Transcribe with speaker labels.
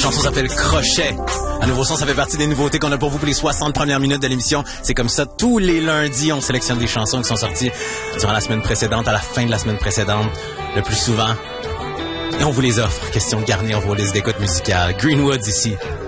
Speaker 1: chanson s'appelle Crochet. Un nouveau son, ça fait partie des nouveautés qu'on a pour vous pour les 60 premières minutes de l'émission. C'est comme ça, tous les lundis, on sélectionne des chansons qui sont sorties durant la semaine précédente, à la fin de la semaine précédente, le plus souvent. Et on vous les offre. Question de garnir vos listes d'écoute musicale. Greenwoods ici.